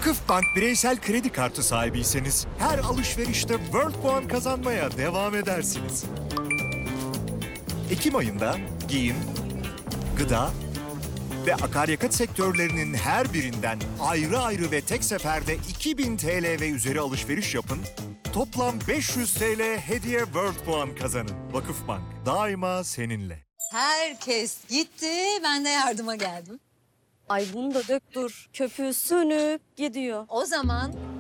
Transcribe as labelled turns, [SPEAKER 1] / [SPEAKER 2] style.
[SPEAKER 1] Vakıfbank bireysel kredi kartı sahibiyseniz her alışverişte World Puan kazanmaya devam edersiniz. Ekim ayında giyim, gıda ve akaryakıt sektörlerinin her birinden ayrı ayrı ve tek seferde 2000 TL ve üzeri alışveriş yapın. Toplam 500 TL hediye World Puan kazanın. Vakıfbank daima seninle.
[SPEAKER 2] Herkes gitti, ben de yardıma geldim.
[SPEAKER 3] Ay bunu da dök dur. Köpüğü sönüp gidiyor.
[SPEAKER 2] O zaman